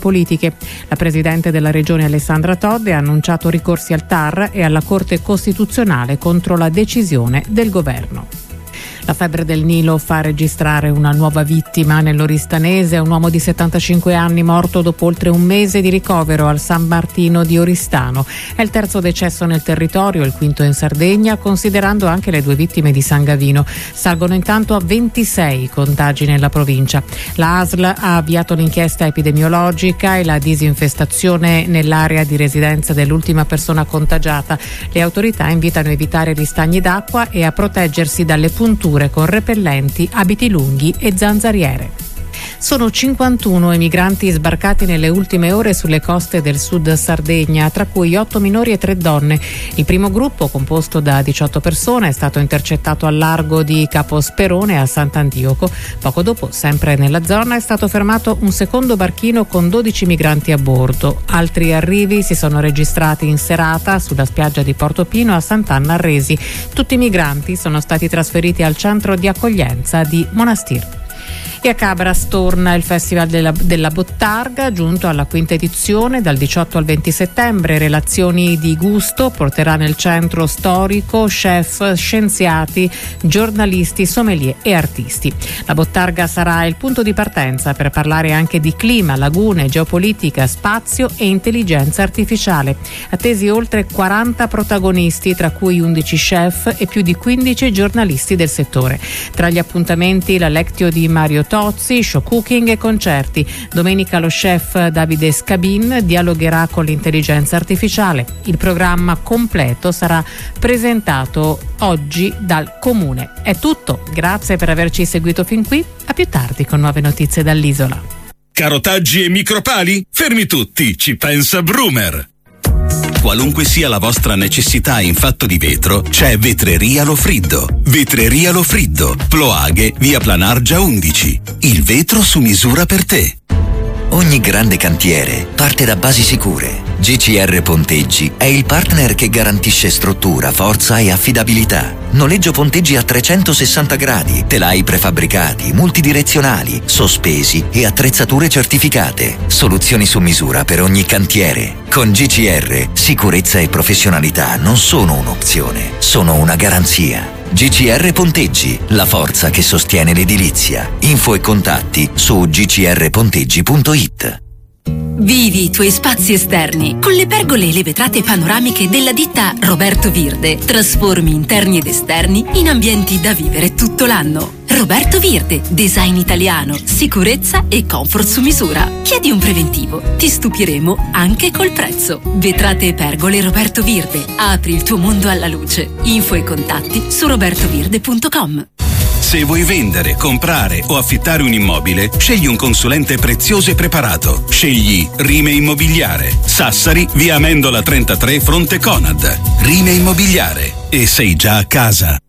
politiche. La presidente della regione Alessandra Todde ha annunciato ricorsi al TAR e alla Corte Costituzionale contro la decisione del governo. La febbre del Nilo fa registrare una nuova vittima nell'Oristanese, un uomo di 75 anni morto dopo oltre un mese di ricovero al San Martino di Oristano. È il terzo decesso nel territorio, il quinto in Sardegna, considerando anche le 2 vittime di San Gavino. Salgono intanto a 26 i contagi nella provincia. La ASL ha avviato l'inchiesta epidemiologica e la disinfestazione nell'area di residenza dell'ultima persona contagiata. Le autorità invitano a evitare gli stagni d'acqua e a proteggersi dalle punture con repellenti, abiti lunghi e zanzariere. Sono 51 i migranti sbarcati nelle ultime ore sulle coste del sud Sardegna, tra cui 8 minori e 3 donne. Il primo gruppo, composto da 18 persone, è stato intercettato al largo di Capo Sperone a Sant'Antioco. Poco dopo, sempre nella zona, è stato fermato un secondo barchino con 12 migranti a bordo. Altri arrivi si sono registrati in serata sulla spiaggia di Portopino a Sant'Anna a Resi. Tutti i migranti sono stati trasferiti al centro di accoglienza di Monastir. E a Cabras torna il Festival della Bottarga, giunto alla quinta edizione dal 18 al 20 settembre. Relazioni di gusto porterà nel centro storico chef, scienziati, giornalisti, sommelier e artisti. La Bottarga sarà il punto di partenza per parlare anche di clima, lagune, geopolitica, spazio e intelligenza artificiale. Attesi oltre 40 protagonisti, tra cui 11 chef e più di 15 giornalisti del settore. Tra gli appuntamenti la lectio di Mario Tozzi, show cooking e concerti. Domenica lo chef Davide Scabin dialogherà con l'intelligenza artificiale. Il programma completo sarà presentato oggi dal Comune. È tutto, grazie per averci seguito fin qui, a più tardi con nuove notizie dall'isola. Carotaggi e micropali? Fermi tutti, ci pensa Brumer. Qualunque sia la vostra necessità in fatto di vetro, c'è Vetreria Lofriddo. Vetreria Lofriddo, Ploaghe, via Planargia 11. Il vetro su misura per te. Ogni grande cantiere parte da basi sicure. GCR Ponteggi è il partner che garantisce struttura, forza e affidabilità. Noleggio ponteggi a 360 gradi, telai prefabbricati, multidirezionali, sospesi e attrezzature certificate. Soluzioni su misura per ogni cantiere. Con GCR, sicurezza e professionalità non sono un'opzione, sono una garanzia. GCR Ponteggi, la forza che sostiene l'edilizia. Info e contatti su gcrponteggi.it. Vivi i tuoi spazi esterni con le pergole e le vetrate panoramiche della ditta Roberto Virde. Trasformi interni ed esterni in ambienti da vivere tutto l'anno. Roberto Virde, design italiano, sicurezza e comfort su misura. Chiedi un preventivo, ti stupiremo anche col prezzo. Vetrate e pergole Roberto Virde, apri il tuo mondo alla luce. Info e contatti su robertovirde.com. Se vuoi vendere, comprare o affittare un immobile, scegli un consulente prezioso e preparato. Scegli Rime Immobiliare. Sassari, via Amendola 33, fronte Conad. Rime Immobiliare. E sei già a casa.